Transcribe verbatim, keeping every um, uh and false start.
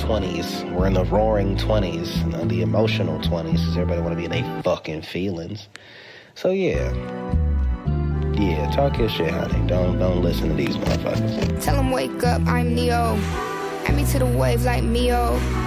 twenties. We're in the roaring twenties, not the emotional twenties, because everybody want to be in their fucking feelings. So yeah. Yeah, talk your shit, honey. Don't, don't listen to these motherfuckers. Tell them wake up, I'm Neo. Add me to the wave like Mio.